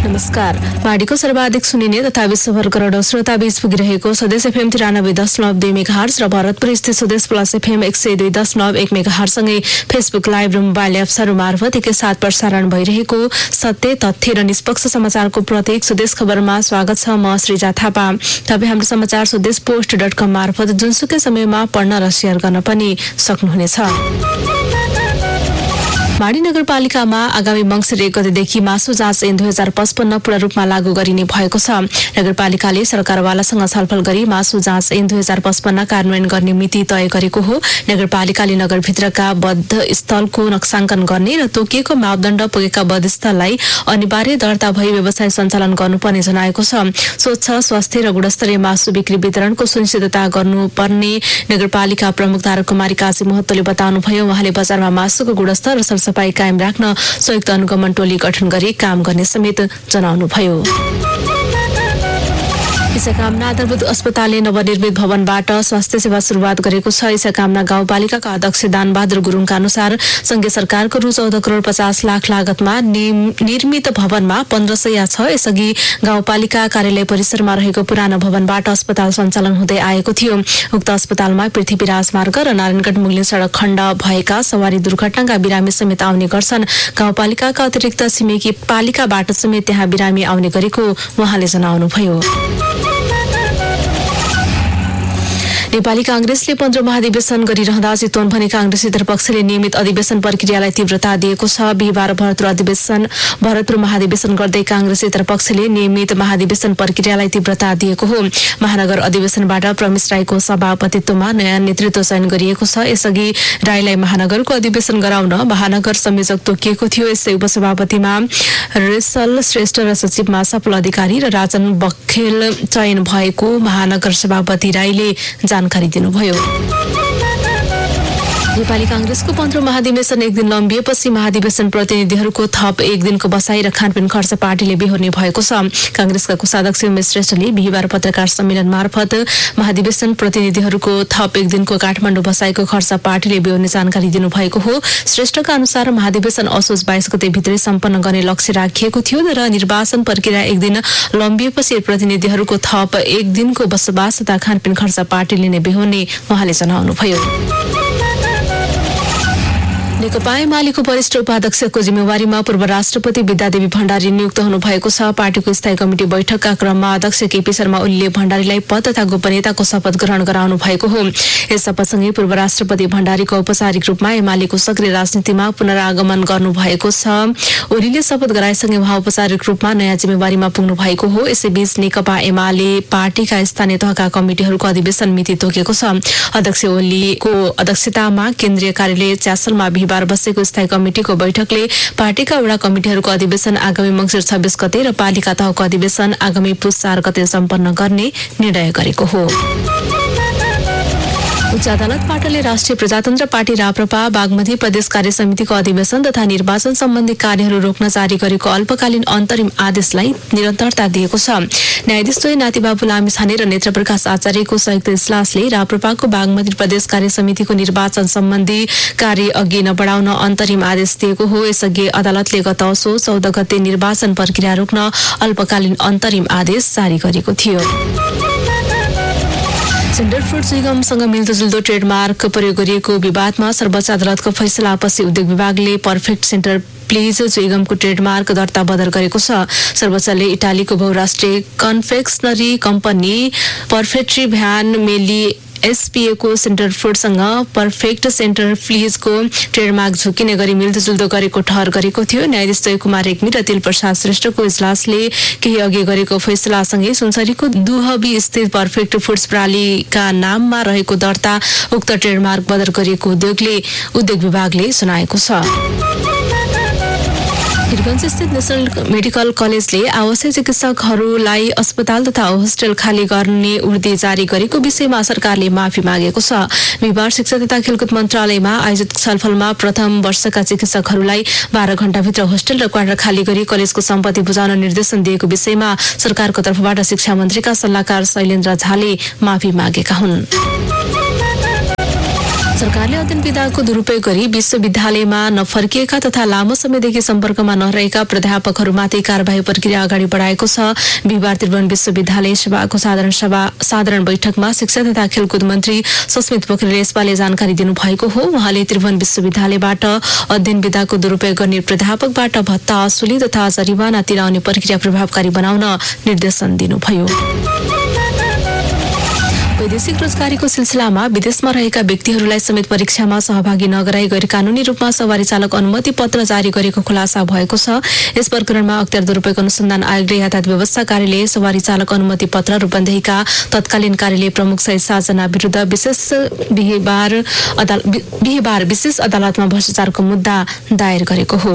नमस्कार। माडीको सर्वाधिक सुनिने तथा विश्वभर करोडौं श्रोता बीच पुगिरहेको स्वदेश एफएम 93.2 मेगाहर्ज र भरतपुर स्थित स्वदेश प्लस एफएम 102.1 मेगाहर्ज सँगै फेसबुक लाइभ र मोबाइल एप्सहरू मार्फत एकैसाथ प्रसारण भइरहेको सत्य, तथ्य र निष्पक्ष समाचारको प्रतीक स्वदेश खबरमा स्वागत छ। म श्रीजा थापा। तपाईँ हाम्रो समाचार स्वदेशपोस्ट.com मार्फत जुनसुकै समयमा पढ्न र शेयर गर्न पनि सक्नुहुनेछ। माडी नगरपालिकामा आगामी मङ्सिर 1 गतेदेखि मासु जाँच ऐन 2055 पूर्ण रूपमा लागू गरिने भएको छ। नगरपालिकाले सरकारवालासँग छलफल गरी मासु जाँच ऐन 2055 कार्यान्वयन गर्ने मिति तय गरेको हो। नगरपालिकाले नगरभित्रका बद्ध स्थलको नक्साङ्कन गर्ने र तोकिएको मापदण्ड पुगेका बद्ध स्थललाई अनिवार्य दर्ता भई व्यवसाय सञ्चालन गर्नुपर्ने जनाएको छ। स्वच्छ, स्वास्थ्य र गुणस्तरीय मासु बिक्री वितरणको सुनिश्चितता गर्नुपर्ने नगरपालिका प्रमुख तारकुमारी काजी महतोले बताउनुभयो। उहाँले बजारमा मासुको गुणस्तर र सरसफाई कायम राख्न संयुक्त अनुगमन टोली गठन गरी काम गर्ने समेत जनाउनुभयो। इसाकामना आधारभूत अस्पतालले नवनिर्मित भवनबाट स्वास्थ्य सेवा सुरुवात गरेको छ। इसाकामना गाउँपालिकाका अध्यक्ष दानबहादुर गुरुङका अनुसार संघीय सरकारको रु 14 करोड 50 लाख लागतमा निर्मित भवनमा 1500 छ। यसअघि गाउँपालिका कार्यालय परिसरमा रहेको पुरानो भवनबाट अस्पताल सञ्चालन हुँदै आएको थियो। उक्त अस्पतालमा पृथ्वीराज मार्ग र नारायणगढ मुगलिन सडक खण्ड भएका सवारी दुर्घटनाका बिरामी समेत आउने गर्छन्। गाउँपालिकाका अतिरिक्त छिमेकी पालिकाबाट समेत त्यहाँ बिरामी आउने गरेको उहाँले जनाउनुभयो। नेपाली कांग्रेसले 15 महाधिवेशन गरिरहँदा चितवन भने कांग्रेस पक्षले नियमित अधिवेशन प्रक्रियालाई तीव्रता दिएको छ। बिहीबार भरतपुर महाधिवेशन गर्दै कांग्रेस पक्षले नियमित महाधिवेशन प्रक्रियालाई तीव्रता दिएको हो। महानगर अधिवेशनबाट प्रमेश राईको सभापतित्वमा नयाँ नेतृत्व चयन गरिएको छ। यसअघि राईलाई महानगरको अधिवेशन गराउन महानगर संयोजक तोकिएको थियो। यसै उपसभापतिमा रेशल श्रेष्ठ र सचिवमा सफल अधिकारी र राजन बखेल चयन भएको महानगर सभापति राईले जानकारी दिनुभयो। नेपाली कांग्रेसको 15 महाधिवेशन एक दिन लम्बिएपछि महाधिवेशन प्रतिनिधिहरूको थप एक दिनको बसाई र खानपिन खर्च पार्टीले बेहोर्ने भएको छ। कांग्रेसका कोषाध्यक्ष उमेश श्रेष्ठले बिहीबार पत्रकार सम्मेलन मार्फत महाधिवेशन प्रतिनिधिहरूको थप एक दिनको काठमाडौँ बसाईको खर्च पार्टीले बेहोर्ने जानकारी दिनुभएको हो। श्रेष्ठका अनुसार महाधिवेशन असोज 22 गते भित्रै सम्पन्न गर्ने लक्ष्य राखिएको थियो र निर्वाचन प्रक्रिया एक दिन लम्बिएपछि प्रतिनिधिहरूको थप एक दिनको बसोबास तथा खानपिन खर्च पार्टीले नै बेहोर्ने उहाँले जनाउनुभयो। नेकपा एमालेको वरिष्ठ उपाध्यक्षको जिम्मेवारीमा पूर्व राष्ट्रपति विद्यादेवी भण्डारी नियुक्त हुनुभएको छ। पार्टीको स्थायी कमिटी बैठकका क्रममा अध्यक्ष केपी शर्मा ओलीले भण्डारीलाई पद तथा गोपनीयताको शपथ ग्रहण गराउनु भएको हो। यस शपथसँगै पूर्व राष्ट्रपति भण्डारीको औपचारिक रूपमा एमालेको सक्रिय राजनीतिमा पुनरागमन गर्नुभएको छ। ओलीले शपथ गराएसँगै उहाँ औपचारिक रूपमा नयाँ जिम्मेवारीमा पुग्नु भएको हो। यसैबीच नेकपा एमाले पार्टीका स्थानीय तहका कमिटिहरूको अधिवेशन मिति तोकेको छ। अध्यक्ष ओलीको अध्यक्षतामा केन्द्रीय कार्यालय च्यासलमा बिहीबार बसेको स्थायी कमिटिको बैठकले पार्टीका वडा कमिटिहरूको अधिवेशन आगामी मङ्सिर 26 गते र पालिका तहको अधिवेशन आगामी पुस 4 गते सम्पन्न गर्ने निर्णय गरेको हो। उच्च अदालत पाटनले राष्ट्रिय प्रजातन्त्र पार्टी राप्रपा बागमती प्रदेश कार्य समितिको अधिवेशन तथा निर्वाचन सम्बन्धी कार्यहरू रोक्न जारी गरेको अल्पकालीन अन्तरिम आदेशलाई निरन्तरता दिएको छ। न्यायाधीश द्वय नातिबाबु लामिछाने र नेत्रप्रकाश आचार्यको संयुक्त इजलासले राप्रपाको बागमती प्रदेश कार्य समितिको निर्वाचन सम्बन्धी कार्य अघि नबढाउन अन्तरिम आदेश दिएको हो। यसअघि अदालतले गत असोज 14 गते निर्वाचन प्रक्रिया रोक्न अल्पकालीन अन्तरिम आदेश जारी गरेको थियो। सेन्टर फुड्स निगमसँग मिल्दोजुल्दो ट्रेडमार्क प्रयोग गरिएको विवादमा सर्वोच्च अदालतको फैसलापछि उद्योग विभागले पर्फेक्ट सेन्टर प्लिज जुइगमको ट्रेडमार्क दर्ता बदर गरेको छ। सर्वोच्चले इटालीको बहुराष्ट्रिय कन्फेक्सनरी कम्पनी पर्फेक्ट्री भ्यान मेली एसपीएको सेन्टर फुडसँग पर्फेक्ट सेन्टर फ्लिजको ट्रेडमार्क झुकिने गरी मिल्दोजुल्दो गरेको ठहर गरेको थियो। न्यायाधीश जय कुमार रेग्मी र तिलप्रसाद श्रेष्ठको इजलासले केही अघि गरेको फैसलासँगै सुनसरीको दुहबी स्थित पर्फेक्ट फुड्स प्रणालीका नाममा रहेको दर्ता उक्त ट्रेडमार्क बदर गरिएको उद्योग विभागले सुनाएको छ। वीरगञ्ज स्थित नेशनल मेडिकल कलेजले आवश्यक चिकित्सकहरूलाई अस्पताल तथा होस्टेल खाली गर्ने उर्दी जारी गरेको विषयमा सरकारले माफी मागेको छ। बिहीबार शिक्षा तथा खेलकुद मन्त्रालयमा आयोजित छलफलमा प्रथम वर्षका चिकित्सकहरूलाई 12 घण्टाभित्र होस्टेल र क्वार्टर खाली गरी कलेजको सम्पत्ति बुझाउन निर्देशन दिएको विषयमा सरकारको तर्फबाट शिक्षा मन्त्रीका सल्लाहकार शैलेन्द्र झाले माफी मागेका हुन्। सरकारले अध्ययन विधाको दुरुपयोग गरी विश्वविद्यालयमा नफर्किएका तथा लामो समयदेखि सम्पर्कमा नरहेका प्राध्यापकहरूमाथि कारबाही प्रक्रिया अगाडि बढाएको छ। बिहिबार त्रिभुवन विश्वविद्यालय सभाको साधारण बैठकमा शिक्षा तथा खेलकुद मन्त्री सस्मित पोखरेलले यसपालि जानकारी दिनुभएको हो। उहाँले त्रिभुवन विश्वविद्यालयबाट अध्ययन विधाको दुरुपयोग गर्ने प्राध्यापकबाट भत्ता असुली तथा जरिवाना तिराउने प्रक्रिया प्रभावकारी बनाउन निर्देशन दिनुभयो। वैदेशिक रोजगारीको सिलसिलामा विदेशमा रहेका व्यक्तिहरूलाई समेत परीक्षामा सहभागी नगराई गैर कानूनी रूपमा सवारी चालक अनुमति पत्र जारी गरेको खुलासा भएको छ। यस प्रकरणमा अख्तियार दुरुपयोग अनुसन्धान आयोगले यातायात व्यवस्था कार्यालय सवारी चालक अनुमति पत्र रूपन्देहीका तत्कालीन कार्यालय प्रमुख सहित 7 जना विरुद्ध बिहिबार विशेष अदालतमा भ्रष्टाचारको मुद्दा दायर गरेको हो।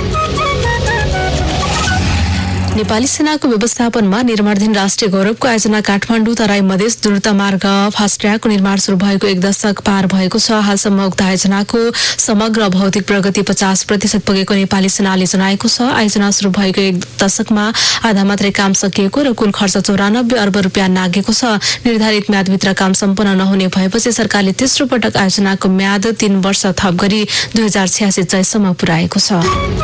नेपाली सेनाको व्यवस्थापनमा निर्माणाधीन राष्ट्रिय गौरवको आयोजना काठमाडौँ तराई मधेस द्रुत मार्ग फास्ट ट्र्याकको निर्माण शुरू भएको 1 दशक पार भएको छ। हालसम्म उक्त आयोजनाको समग्र भौतिक प्रगति 50% पुगेको नेपाली सेनाले जनाएको छ। आयोजना शुरू भएको 1 दशकमा आधा मात्रै काम सकिएको र कुल खर्च 94 अर्ब रुपियाँ नागेको छ। निर्धारित म्यादभित्र काम सम्पन्न नहुने भएपछि सरकारले तेस्रो पटक आयोजनाको म्याद 3 वर्ष थप गरी 2086 चैतसम्म पुर्याएको छ।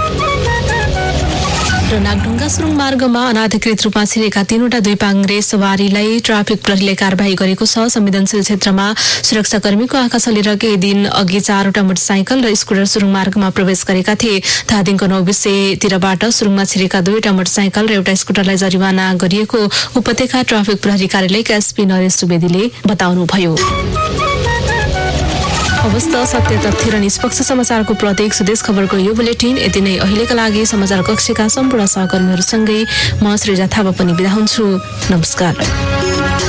र नागढुङ्गा सुरुङ मार्गमा अनाधिकृत रूपमा छिरेका 3वटा दुईपाङ्ग्रे सवारीलाई ट्राफिक प्रहरीले कारबाही गरेको छ। संवेदनशील क्षेत्रमा सुरक्षाकर्मीको आँखा छलेर केही दिन अघि 4वटा मोटरसाइकल र स्कुटर सुरुङ मार्गमा प्रवेश गरेका थिए। धादिङको 9 तिरबाट सुरुङमा छिरेका 2वटा मोटरसाइकल र एउटा स्कुटरलाई जरिवाना गरिएको उपत्यका ट्राफिक प्रहरी कार्यालयका एसपी नरेश सुवेदीले बताउनुभयो। अवस्था सत्य तथ्य र निष्पक्ष समाचारको प्रत्येक स्वदेश खबरको यो बुलेटिन यति नै। अहिलेका लागि समाचार कक्षका सम्पूर्ण सहकर्मीहरूसँगै म श्रीजा थापा पनि बिदा हुन्छु। नमस्कार।